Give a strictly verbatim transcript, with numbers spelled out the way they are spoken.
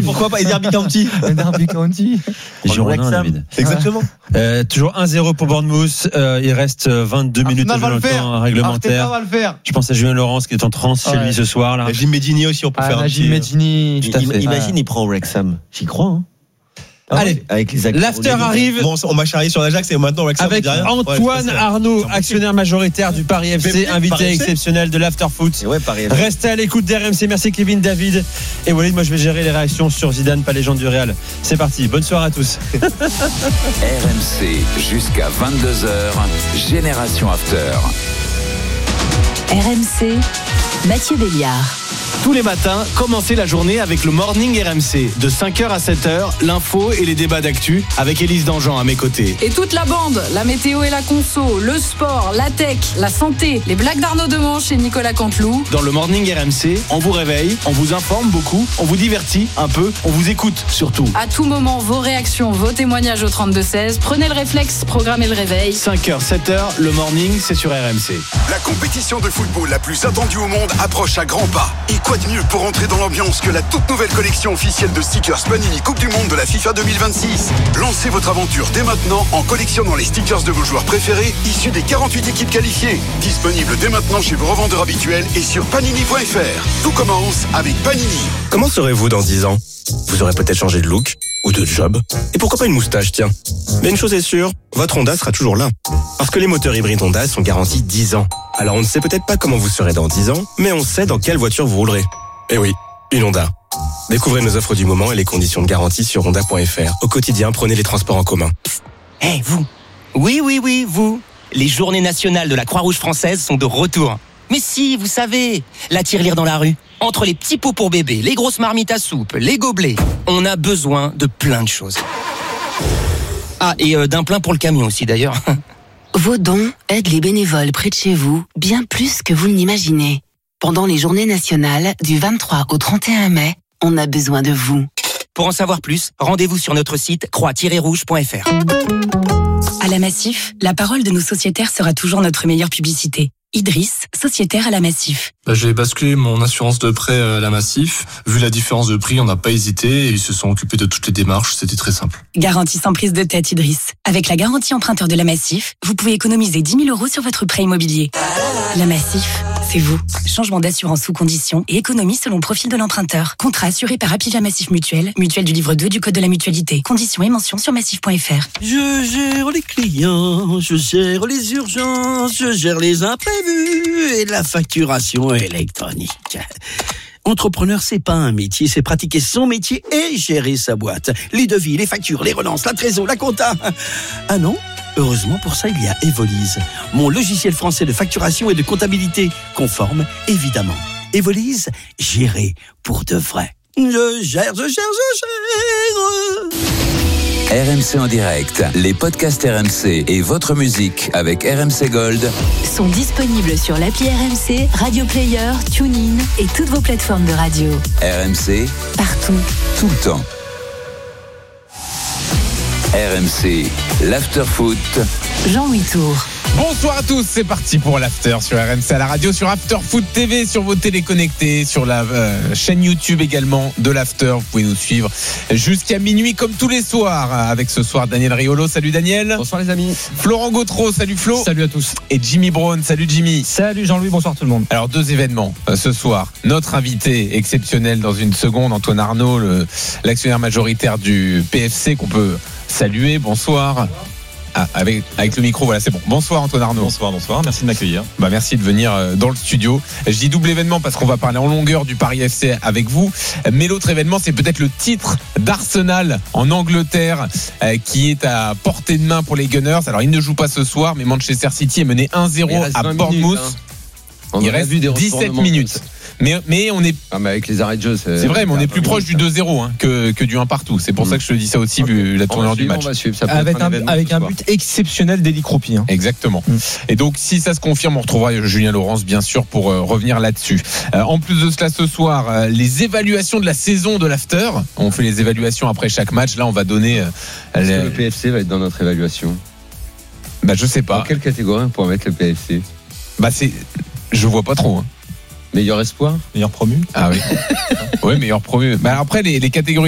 pourquoi pas, et Derby County. Derby County. Girondins, David. Exactement. Euh, toujours un zéro pour Bournemouth. Euh, il reste vingt-deux minutes de jeu temps réglementaire. Va le faire. Je pense à Julien Laurence qui est en transe chez Ouais. lui ce soir. Là. Najim Medini aussi, on peut Ah, faire un Najim petit. Medini. Tout à fait. Imagine, il prend Wrexham. J'y crois, hein. Allez, avec les acteurs. l'after arrive. Bon, on m'a charrié sur l'Ajax et maintenant Wrexham. Avec Antoine Arnaud, actionnaire majoritaire du Paris F C, invité exceptionnel de l'After Foot. Ouais, Paris F C. Restez à l'écoute d'R M C. Merci Kevin, David et Walid. Moi, je vais gérer les réactions sur Zidane, pas légende du Real. C'est parti. Bonne soirée à tous. R M C jusqu'à vingt-deux heures. Génération After. R M C, Mathieu Béliard. Tous les matins, commencez la journée avec le Morning R M C. De cinq heures à sept heures, l'info et les débats d'actu avec Élise Dangean à mes côtés. Et toute la bande, la météo et la conso, le sport, la tech, la santé, les blagues d'Arnaud Demanche et Nicolas Canteloup. Dans le Morning R M C, on vous réveille, on vous informe beaucoup, on vous divertit un peu, on vous écoute surtout. À tout moment, vos réactions, vos témoignages au trente-deux seize. Prenez le réflexe, programmez le réveil. cinq heures, sept heures, le Morning, c'est sur R M C. La compétition de football la plus attendue au monde approche à grands pas. Et quoi de mieux pour entrer dans l'ambiance que la toute nouvelle collection officielle de stickers Panini Coupe du Monde de la FIFA deux mille vingt-six. Lancez votre aventure dès maintenant en collectionnant les stickers de vos joueurs préférés issus des quarante-huit équipes qualifiées. Disponible dès maintenant chez vos revendeurs habituels et sur panini point f r. Tout commence avec Panini. Comment serez-vous dans dix ans ? Vous aurez peut-être changé de look ou de job. Et pourquoi pas une moustache, tiens. Mais une chose est sûre, votre Honda sera toujours là. Parce que les moteurs hybrides Honda sont garantis dix ans. Alors on ne sait peut-être pas comment vous serez dans dix ans, mais on sait dans quelle voiture vous roulerez. Eh oui, une Honda. Découvrez nos offres du moment et les conditions de garantie sur honda point f r. Au quotidien, prenez les transports en commun. Eh, hey, vous. Oui, oui, oui, vous. Les journées nationales de la Croix-Rouge française sont de retour. Mais si, vous savez, la tirelire dans la rue. Entre les petits pots pour bébé, les grosses marmites à soupe, les gobelets, on a besoin de plein de choses. Ah, et euh, d'un plein pour le camion aussi d'ailleurs. Vos dons aident les bénévoles près de chez vous bien plus que vous ne l'imaginez. Pendant les journées nationales du vingt-trois au trente et un mai, on a besoin de vous. Pour en savoir plus, rendez-vous sur notre site croix tiret rouge point f r. À la Massif, la parole de nos sociétaires sera toujours notre meilleure publicité. Idriss, sociétaire à la Massif. Bah, j'ai basculé mon assurance de prêt à la Massif. Vu la différence de prix, on n'a pas hésité et ils se sont occupés de toutes les démarches. C'était très simple. Garantie sans prise de tête, Idriss. Avec la garantie emprunteur de la Massif, vous pouvez économiser dix mille euros sur votre prêt immobilier. La Massif, c'est vous. Changement d'assurance sous condition et économie selon profil de l'emprunteur. Contrat assuré par Apivia Massif Mutuelle, mutuelle du livre deux du Code de la mutualité. Conditions et mentions sur massif point f r. Je gère les clients, je gère les urgences, je gère les imprévus et la facturation électronique. Entrepreneur, c'est pas un métier, c'est pratiquer son métier et gérer sa boîte. Les devis, les factures, les relances, la trésor, la compta. Ah non ? Heureusement, pour ça, il y a Evolise, mon logiciel français de facturation et de comptabilité, conforme, évidemment. Evolise, gérer pour de vrai. Je gère, je gère, je gère. R M C en direct, les podcasts R M C et votre musique avec R M C Gold sont disponibles sur l'appli R M C, Radio Player, TuneIn et toutes vos plateformes de radio. R M C, partout, tout le temps. R M C, l'After Foot. Jean-Louis Tour. Bonsoir à tous, c'est parti pour l'After sur R M C à la radio, sur After Foot T V, sur vos téléconnectés, sur la euh, chaîne YouTube également de l'After. Vous pouvez nous suivre jusqu'à minuit comme tous les soirs avec ce soir Daniel Riolo. Salut Daniel. Bonsoir les amis. Florent Gautreau, salut Flo. Salut à tous. Et Jimmy Brown, salut Jimmy. Salut Jean-Louis, bonsoir tout le monde. Alors deux événements euh, ce soir. Notre invité exceptionnel dans une seconde, Antoine Arnaud, le, l'actionnaire majoritaire du P F C qu'on peut saluer. Bonsoir. Ah, avec, avec le micro, voilà, c'est bon. Bonsoir Antoine Arnaud. Bonsoir, bonsoir, merci de m'accueillir. Bah, merci de venir dans le studio. Je dis double événement parce qu'on va parler en longueur du Paris F C avec vous. Mais l'autre événement, c'est peut-être le titre d'Arsenal en Angleterre euh, qui est à portée de main pour les Gunners. Alors, ils ne jouent pas ce soir, mais Manchester City est mené un zéro à Bournemouth. Hein. Il reste dix-sept minutes. Mais, mais on est. Ah, mais avec les arrêts de jeu, c'est. C'est vrai, mais on est plus proche du deux zéro hein, que, que du un partout. C'est pour mmh. ça que je te dis ça aussi, okay. vu la tournure du match. Avec un, un, avec un but exceptionnel d'Eli Croupi. Hein. Exactement. Mmh. Et donc, si ça se confirme, on retrouvera Julien Laurence, bien sûr, pour euh, revenir là-dessus. Euh, en plus de cela, ce soir, euh, les évaluations de la saison de l'After. On fait les évaluations après chaque match. Là, on va donner. Euh, Est-ce les... que le P F C va être dans notre évaluation ? Bah, je sais pas. Dans quelle catégorie on pourrait mettre le P F C ? Bah, c'est. Je vois pas trop. Hein. Meilleur espoir ? Meilleur promu ? Ah oui. Oui, meilleur promu. Bah après, les, les catégories